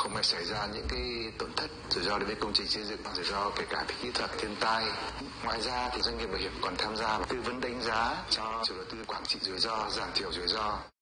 không may xảy ra những cái tổn thất, rủi ro đối với công trình xây dựng, rủi ro kể cả về kỹ thuật, thiên tai. Ngoài ra thì doanh nghiệp bảo hiểm còn tham gia tư vấn đánh giá cho chủ đầu tư quản trị rủi ro, giảm thiểu rủi ro.